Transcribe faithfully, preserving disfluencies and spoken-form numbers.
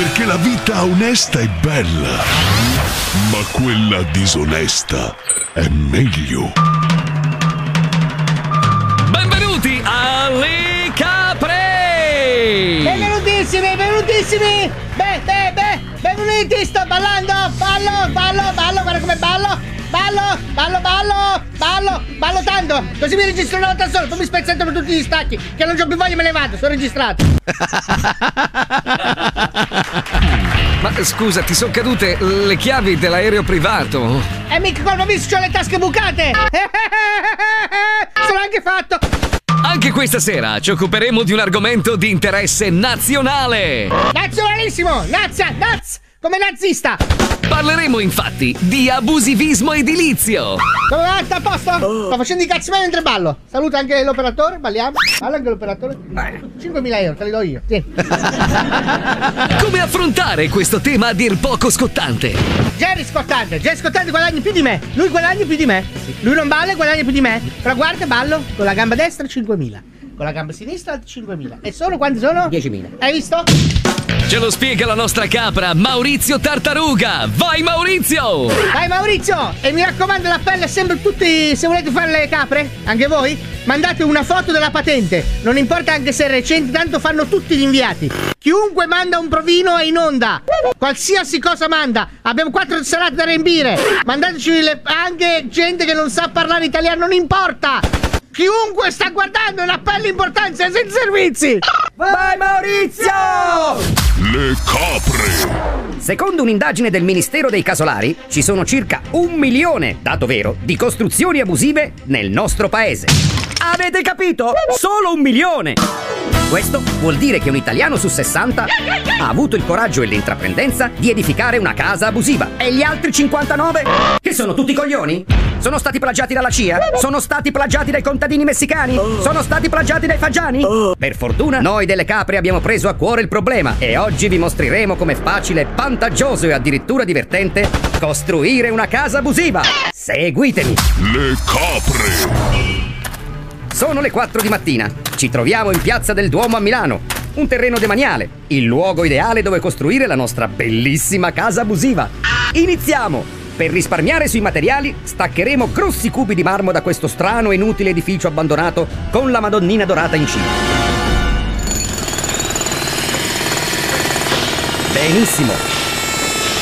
Perché la vita onesta è bella, ma quella disonesta è meglio. Benvenuti alle capre! Benvenutissimi, benvenutissimi! Beh, beh, beh, benvenuti, sto ballando! Ballo, ballo, ballo, guarda come ballo! Ballo, ballo, ballo, ballo, ballo tanto! Così mi registro una volta sola, poi mi spezzettano tutti gli stacchi, che non c'ho più voglia, me ne vado, sono registrato! Ma scusa, ti sono cadute le chiavi dell'aereo privato? E mica quando ho visto c'ho le tasche bucate! Sono anche fatto! Anche questa sera ci occuperemo di un argomento di interesse nazionale! Nazionalissimo! Nazia! Naz! Come nazista! Parleremo infatti di abusivismo edilizio! Come va? Sta a posto? Oh. Sto facendo i cazzi miei mentre ballo! Saluta anche l'operatore, balliamo! Balla anche l'operatore! cinquemila euro, te li do io! Tieni! Come affrontare questo tema a dir poco scottante? Jerry scottante! Jerry scottante guadagna più di me! Lui guadagna più di me! Lui non balla e guadagna più di me! Però guarda, ballo con la gamba destra cinquemila! Con la gamba sinistra cinquemila! E sono quanti sono? diecimila! Hai visto? Ce lo spiega la nostra capra Maurizio Tartaruga. Vai Maurizio! Vai Maurizio! E mi raccomando, l'appello è sempre tutti, se volete fare le capre, anche voi, mandate una foto della patente. Non importa anche se è recente, tanto fanno tutti gli inviati. Chiunque manda un provino è in onda. Qualsiasi cosa manda. Abbiamo quattro serate da riempire. Mandateci le, anche gente che non sa parlare italiano, non importa. Chiunque sta guardando è un appello importante, senza servizi. Vai Maurizio! Le capre! Secondo un'indagine del Ministero dei Casolari, ci sono circa un milione, dato vero, di costruzioni abusive nel nostro paese. Avete capito? Solo un milione! Questo vuol dire che un italiano su sessanta ha avuto il coraggio e l'intraprendenza di edificare una casa abusiva. E gli altri cinquantanove? Che sono tutti coglioni? Sono stati plagiati dalla C I A? Sono stati plagiati dai contadini messicani? Sono stati plagiati dai fagiani? Per fortuna noi delle capre abbiamo preso a cuore il problema e oggi vi mostreremo com'è facile, vantaggioso e addirittura divertente costruire una casa abusiva. Seguitemi! Le capre! Sono le quattro di mattina. Ci troviamo in Piazza del Duomo a Milano. Un terreno demaniale, il luogo ideale dove costruire la nostra bellissima casa abusiva. Iniziamo! Per risparmiare sui materiali, staccheremo grossi cubi di marmo da questo strano e inutile edificio abbandonato con la Madonnina dorata in cima. Benissimo!